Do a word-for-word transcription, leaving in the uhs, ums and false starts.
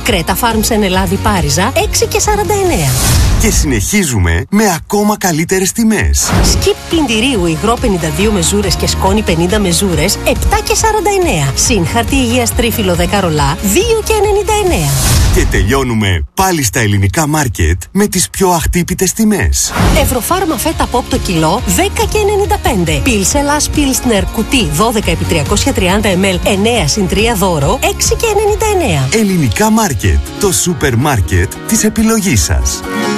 Κρέτα Farms εν Ελλάδη Πάριζα έξι και σαράντα εννέα. Και συνεχίζουμε με ακόμα καλύτερες τιμές. Σκιπ πλυντηρίου υγρό πενήντα δύο μεζούρες και σκόνη πενήντα μεζούρες επτά και σαράντα εννέα. Συν χαρτί υγείας τρίφυλλο δέκα ρολά δύο και ενενήντα εννέα. Και τελειώνουμε πάλι στα ελληνικά μάρκετ με τις πιο αχτύπητες τιμές. Ευρωφάρμα φέτα ποπ το κιλό δέκα και ενενήντα πέντε. Πίλς Ελλάς Πίλσνερ κουτί δώδεκα επί τριακόσια τριάντα μιλιλίτρα εννέα συν τρία δώρο έξι και ενενήντα εννέα. Ελληνικά μάρκετ. Το σούπερ μάρκετ της επιλογής σας.